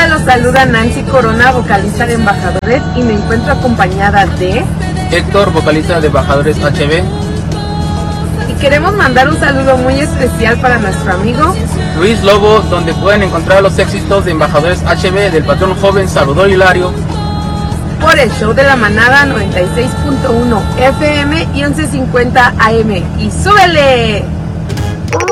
los saluda Nancy Corona, vocalista de Embajadores, y me encuentro acompañada de Héctor, vocalista de Embajadores HB. Y queremos mandar un saludo muy especial para nuestro amigo Luis Lobo, donde pueden encontrar los éxitos de Embajadores HB del patrón joven Salvador Hilario. Por el show de la manada 96.1 FM y 1150 AM. ¡Y súbele!